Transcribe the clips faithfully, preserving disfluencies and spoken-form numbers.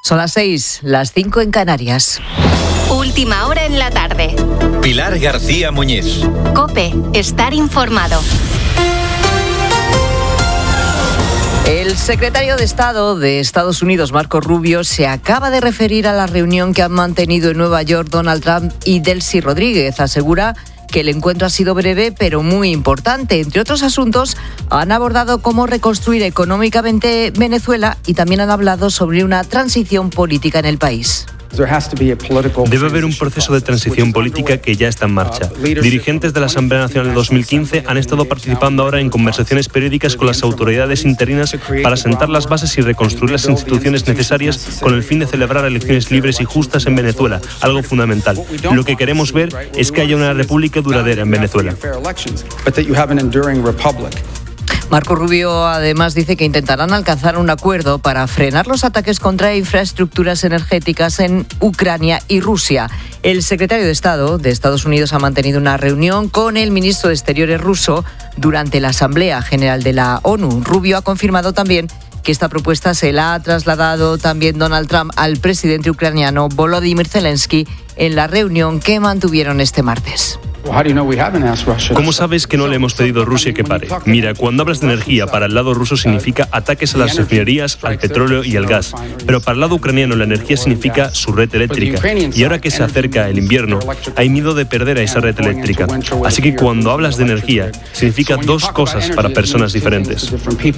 Son las seis, las cinco en Canarias. Última hora en la tarde. Pilar García Muñiz. COPE, estar informado. El secretario de Estado de Estados Unidos, Marco Rubio, se acaba de referir a la reunión que han mantenido en Nueva York Donald Trump y Delcy Rodríguez. Asegura que el encuentro ha sido breve pero muy importante. Entre otros asuntos, han abordado cómo reconstruir económicamente Venezuela y también han hablado sobre una transición política en el país. Debe haber un proceso de transición política que ya está en marcha. Dirigentes de la Asamblea Nacional de dos mil quince han estado participando ahora en conversaciones periódicas con las autoridades interinas para sentar las bases y reconstruir las instituciones necesarias con el fin de celebrar elecciones libres y justas en Venezuela, algo fundamental. Lo que queremos ver es que haya una república duradera en Venezuela. Marco Rubio además dice que intentarán alcanzar un acuerdo para frenar los ataques contra infraestructuras energéticas en Ucrania y Rusia. El secretario de Estado de Estados Unidos ha mantenido una reunión con el ministro de Exteriores ruso durante la Asamblea General de la ONU. Rubio ha confirmado también que esta propuesta se la ha trasladado también Donald Trump al presidente ucraniano Volodymyr Zelensky en la reunión que mantuvieron este martes. ¿Cómo sabes que no le hemos pedido a Rusia que pare? Mira, cuando hablas de energía, para el lado ruso significa ataques a las refinerías, al petróleo y al gas. Pero para el lado ucraniano la energía significa su red eléctrica. Y ahora que se acerca el invierno, hay miedo de perder a esa red eléctrica. Así que cuando hablas de energía, significa dos cosas para personas diferentes.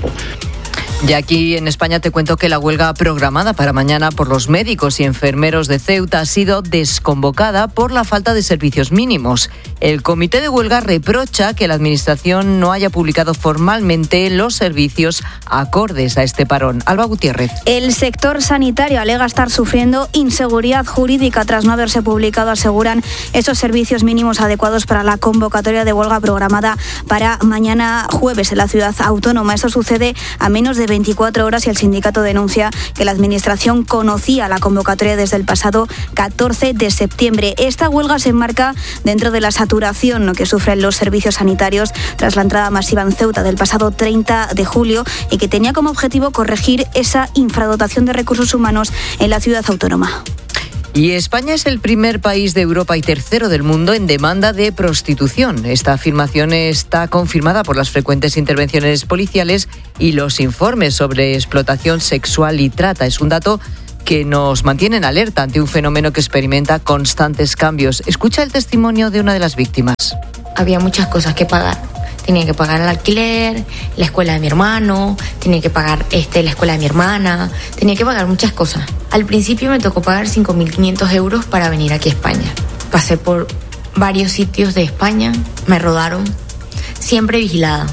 Y aquí en España te cuento que la huelga programada para mañana por los médicos y enfermeros de Ceuta ha sido desconvocada por la falta de servicios mínimos. El comité de huelga reprocha que la Administración no haya publicado formalmente los servicios acordes a este parón. Alba Gutiérrez. El sector sanitario alega estar sufriendo inseguridad jurídica tras no haberse publicado, aseguran, esos servicios mínimos adecuados para la convocatoria de huelga programada para mañana jueves en la ciudad autónoma. Esto sucede a menos de veinticuatro horas y el sindicato denuncia que la Administración conocía la convocatoria desde el pasado catorce de septiembre. Esta huelga se enmarca dentro de la saturación que sufren los servicios sanitarios tras la entrada masiva en Ceuta del pasado treinta de julio y que tenía como objetivo corregir esa infradotación de recursos humanos en la ciudad autónoma. Y España es el primer país de Europa y tercero del mundo en demanda de prostitución. Esta afirmación está confirmada por las frecuentes intervenciones policiales y los informes sobre explotación sexual y trata. Es un dato que nos mantiene en alerta ante un fenómeno que experimenta constantes cambios. Escucha el testimonio de una de las víctimas. Había muchas cosas que pagar. Tenía que pagar el alquiler, la escuela de mi hermano, tenía que pagar este, la escuela de mi hermana, tenía que pagar muchas cosas. Al principio me tocó pagar cinco mil quinientos euros para venir aquí a España. Pasé por varios sitios de España, me rodaron, siempre vigilada.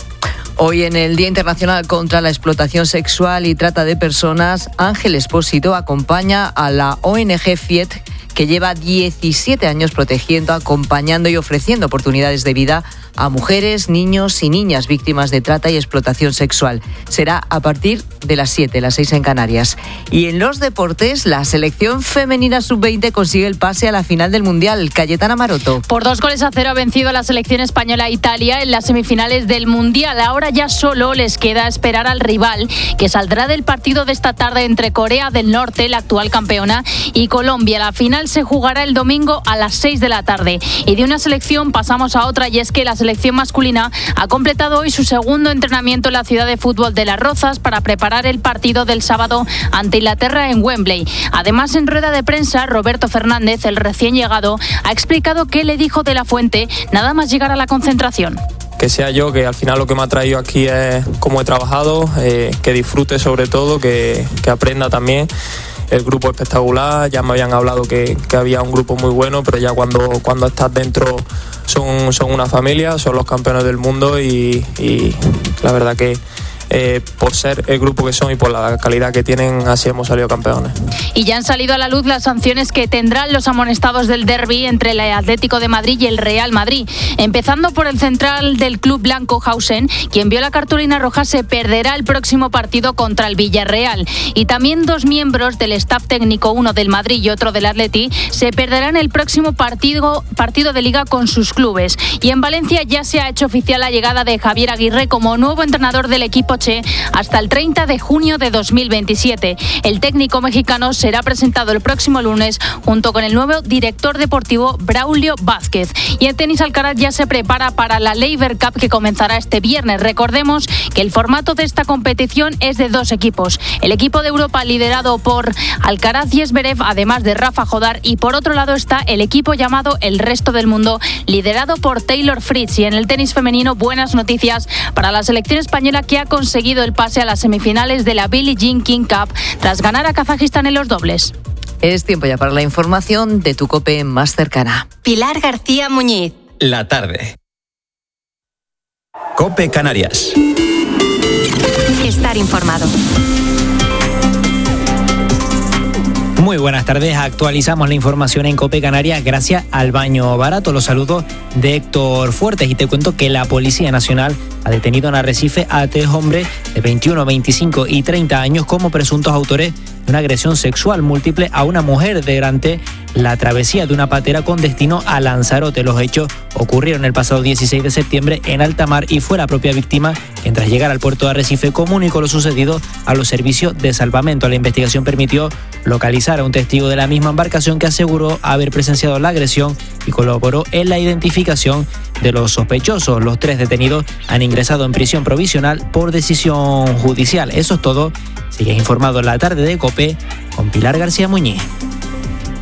Hoy en el Día Internacional contra la Explotación Sexual y Trata de Personas, Ángel Espósito acompaña a la O N G FIET, que lleva diecisiete años protegiendo, acompañando y ofreciendo oportunidades de vida a mujeres, niños y niñas víctimas de trata y explotación sexual. Será a partir de las siete, las seis en Canarias. Y en los deportes, la selección femenina sub veinte consigue el pase a la final del Mundial. Cayetana Maroto. Por dos goles a cero ha vencido a la selección española a Italia en las semifinales del Mundial. Ahora ya solo les queda esperar al rival, que saldrá del partido de esta tarde entre Corea del Norte, la actual campeona, y Colombia. La final se jugará el domingo a las seis de la tarde. Y de una selección pasamos a otra, y es que la selección masculina ha completado hoy su segundo entrenamiento en la ciudad de fútbol de Las Rozas para preparar el partido del sábado ante Inglaterra en Wembley. Además, en rueda de prensa, Roberto Fernández, el recién llegado, ha explicado qué le dijo De la Fuente nada más llegar a la concentración. Que sea yo, que al final lo que me ha traído aquí es cómo he trabajado, eh, que disfrute sobre todo, que, que aprenda también. El grupo espectacular, ya me habían hablado que, que había un grupo muy bueno, pero ya cuando, cuando estás dentro son, son una familia, son los campeones del mundo y, y la verdad que eh, por ser el grupo que son y por la calidad que tienen, así hemos salido campeones. Y ya han salido a la luz las sanciones que tendrán los amonestados del derbi entre el Atlético de Madrid y el Real Madrid. Empezando por el central del club blanco, Hausen, quien vio la cartulina roja, se perderá el próximo partido contra el Villarreal. Y también dos miembros del staff técnico, uno del Madrid y otro del Atleti, se perderán el próximo partido, partido de Liga con sus clubes. Y en Valencia ya se ha hecho oficial la llegada de Javier Aguirre como nuevo entrenador del equipo noche hasta el treinta de junio de dos mil veintisiete. El técnico mexicano será presentado el próximo lunes junto con el nuevo director deportivo Braulio Vázquez. Y en tenis, Alcaraz ya se prepara para la Laver Cup que comenzará este viernes. Recordemos que el formato de esta competición es de dos equipos. El equipo de Europa liderado por Alcaraz y Zverev, además de Rafa Jodar, y por otro lado está el equipo llamado El Resto del Mundo, liderado por Taylor Fritz. Y en el tenis femenino, buenas noticias para la selección española, que ha conseguido el pase a las semifinales de la Billie Jean King Cup tras ganar a Kazajistán en los dobles. Es tiempo ya para la información de tu COPE más cercana. Pilar García Muñiz. La tarde. COPE Canarias. Estar informado. Muy buenas tardes, actualizamos la información en COPE Canarias gracias al baño barato. Los saludos de Héctor Fuertes y te cuento que la Policía Nacional ha detenido en Arrecife a tres hombres de veintiuno, veinticinco y treinta años como presuntos autores de una agresión sexual múltiple a una mujer durante la travesía de una patera con destino a Lanzarote. Los hechos ocurrieron el pasado dieciséis de septiembre en alta mar y fue la propia víctima quien, tras llegar al puerto de Arrecife, comunicó lo sucedido a los servicios de salvamento. La investigación permitió localizar a un testigo de la misma embarcación que aseguró haber presenciado la agresión y colaboró en la identificación de los sospechosos. Los tres detenidos han ingresado en prisión provisional por decisión judicial. Eso es todo. Sigues informado en la tarde de COPE con Pilar García Muñiz.